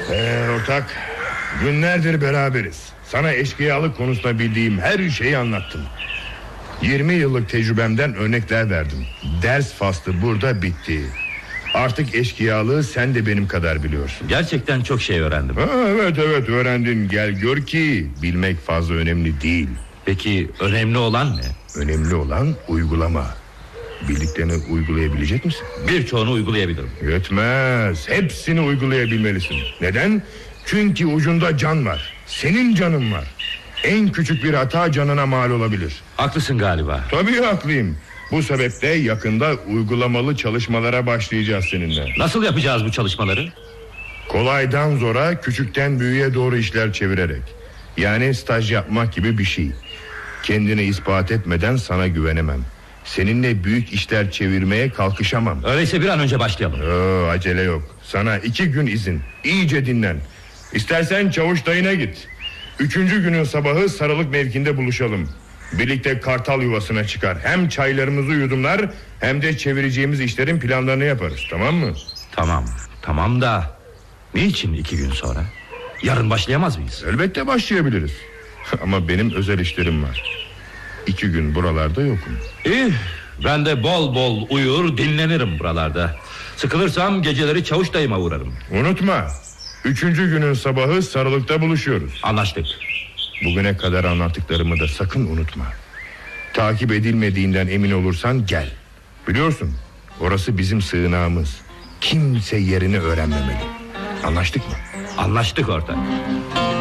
Ortak, günlerdir beraberiz. Sana eşkıyalık konusunda bildiğim her şeyi anlattım. 20 yıllık tecrübemden örnekler verdim. Ders faslı burada bitti. Artık eşkıyalığı sen de benim kadar biliyorsun. Gerçekten çok şey öğrendim. Evet öğrendin. Gel gör ki bilmek fazla önemli değil. Peki önemli olan ne? Önemli olan uygulama. Bildiklerini uygulayabilecek misin? Birçoğunu uygulayabilirim. Yetmez. Hepsini uygulayabilmelisin. Neden? Çünkü ucunda can var. Senin canın var. En küçük bir hata canına mal olabilir. Haklısın galiba. Tabii haklıyım. Bu sebeple yakında uygulamalı çalışmalara başlayacağız seninle. Nasıl yapacağız bu çalışmaları? Kolaydan zora, küçükten büyüğe doğru işler çevirerek. Yani staj yapmak gibi bir şey. Kendini ispat etmeden sana güvenemem. Seninle büyük işler çevirmeye kalkışamam. Öyleyse bir an önce başlayalım. Acele yok. Sana 2 gün izin. İyice dinlen. İstersen Çavuş dayına git. 3. günün sabahı Sarılık mevkinde buluşalım. Birlikte kartal yuvasına çıkar. Hem çaylarımızı yudumlar, hem de çevireceğimiz işlerin planlarını yaparız, tamam mı? Tamam da niçin 2 gün sonra? Yarın başlayamaz mıyız? Elbette başlayabiliriz. Ama benim özel işlerim var. 2 gün buralarda yokum. İyi, ben de bol bol uyur dinlenirim buralarda. Sıkılırsam geceleri Çavuş dayıma uğrarım. Unutma, 3. günün sabahı Sarılık'ta buluşuyoruz. Anlaştık. Bugüne kadar anlattıklarımı da sakın unutma. Takip edilmediğinden emin olursan gel. Biliyorsun, orası bizim sığınağımız. Kimse yerini öğrenmemeli. Anlaştık mı? Anlaştık ortak.